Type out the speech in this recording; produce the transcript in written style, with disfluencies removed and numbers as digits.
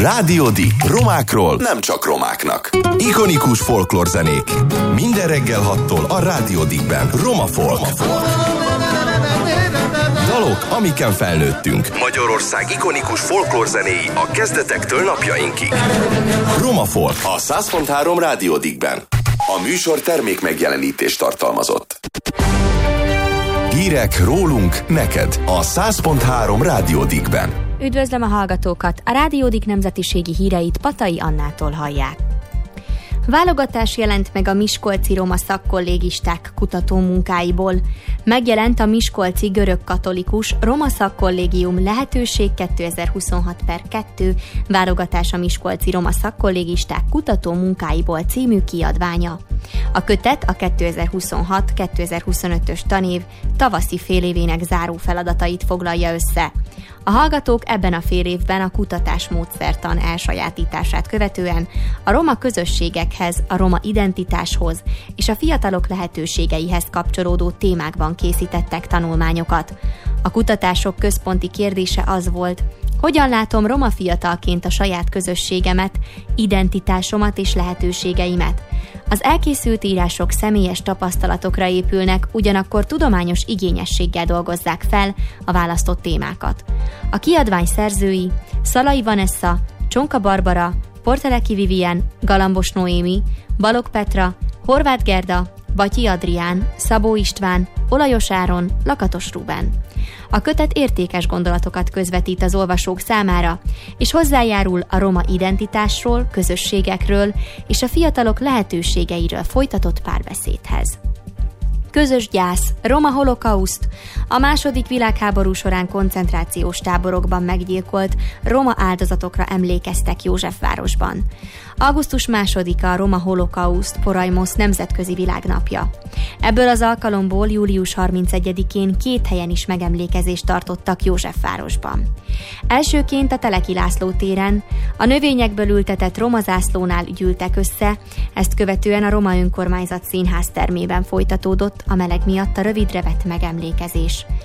Rádió D. Romákról, nem csak romáknak. Ikonikus folklórzenék. Minden reggel 6-tól a Rádió D-ben. Roma Folk. Dalok, amiken felnőttünk. Magyarország ikonikus folklórzenéi a kezdetektől napjainkig. Roma Folk a 100.3 Rádió D-ben. A műsor termék megjelenítést tartalmazott. Hírek rólunk, neked a 100.3 Rádió D-ben. Üdvözlöm a hallgatókat! A Rádió D nemzetiségi híreit Patai Annától hallják. Válogatás jelent meg a miskolci roma szakkollégisták kutatómunkáiból. Megjelent a miskolci görög-katolikus Roma Szakkollégium lehetőség 2026/2 válogatás a miskolci roma szakkollégisták kutatómunkáiból című kiadványa. A kötet a 2026-2025-ös tanév tavaszi félévének záró feladatait foglalja össze. A hallgatók ebben a fél évben a kutatás módszertan elsajátítását követően a roma közösségekhez, a roma identitáshoz és a fiatalok lehetőségeihez kapcsolódó témákban készítettek tanulmányokat. A kutatások központi kérdése az volt, hogyan látom roma fiatalként a saját közösségemet, identitásomat és lehetőségeimet. Az elkészült írások személyes tapasztalatokra épülnek, ugyanakkor tudományos igényességgel dolgozzák fel a választott témákat. A kiadvány szerzői Szalai Vanessa, Csonka Barbara, Porteleki Vivien, Galambos Noémi, Balogh Petra, Horváth Gerda, Batyi Adrián, Szabó István, Olajos Áron, Lakatos Ruben. A kötet értékes gondolatokat közvetít az olvasók számára, és hozzájárul a roma identitásról, közösségekről és a fiatalok lehetőségeiről folytatott párbeszédhez. Közös gyász, roma holokauszt, a II. Világháború során koncentrációs táborokban meggyilkolt roma áldozatokra emlékeztek Józsefvárosban. Augusztus 2-a a roma holokauszt Porajmos nemzetközi világnapja. Ebből az alkalomból július 31-én 2 helyen is megemlékezést tartottak Józsefvárosban. Elsőként a Teleki László téren, a növényekből ültetett roma zászlónál gyűltek össze, ezt követően a Roma Önkormányzat Színház termében folytatódott a meleg miatt a rövidre vett megemlékezés.